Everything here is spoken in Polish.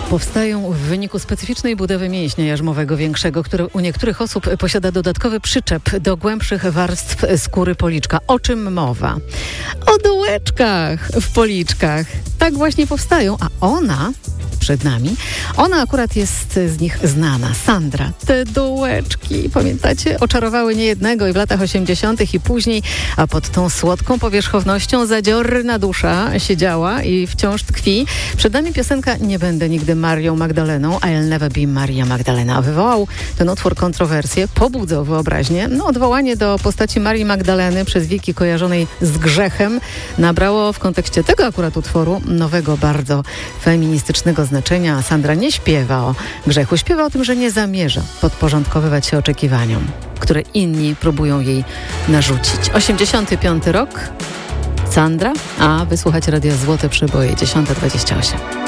Powstają w wyniku specyficznej budowy mięśnia jarzmowego większego, który u niektórych osób posiada dodatkowy przyczep do głębszych warstw skóry policzka. O czym mowa? O dołeczkach w policzkach. Tak właśnie powstają, a ona przed nami. Ona akurat jest z nich znana. Sandra. Te dołeczki, pamiętacie? Oczarowały niejednego i w latach 80. i później, a pod tą słodką powierzchownością zadziorna dusza siedziała i wciąż tkwi. Przed nami piosenka Nie będę nigdy Marią Magdaleną, I'll never be Maria Magdalena. Wywołał ten utwór kontrowersję, pobudzał wyobraźnię. Odwołanie do postaci Marii Magdaleny przez wieki kojarzonej z grzechem nabrało w kontekście tego akurat utworu nowego, bardzo feministycznego znaczenia. Sandra nie śpiewa o grzechu, śpiewa o tym, że nie zamierza podporządkowywać się oczekiwaniom, które inni próbują jej narzucić. 85 rok, Sandra, a wysłuchać Radia Złote Przeboje, 10:28.